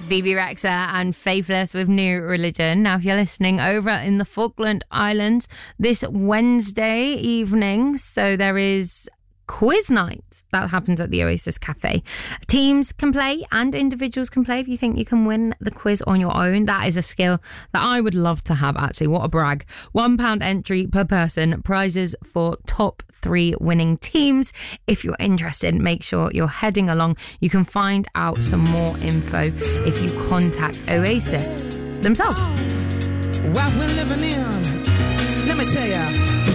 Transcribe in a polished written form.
BB Rexa and Faithless with New Religion. Now, if you're listening over in the Falkland Islands this Wednesday evening, so there is quiz night that happens at the Oasis Cafe. Teams can play and individuals can play if you think you can win the quiz on your own. That is a skill that I would love to have, actually. What a brag. £1 entry per person, prizes for top 3 winning teams. If you're interested, make sure you're heading along. You can find out some more info if you contact Oasis themselves. What we're living in, let me tell you.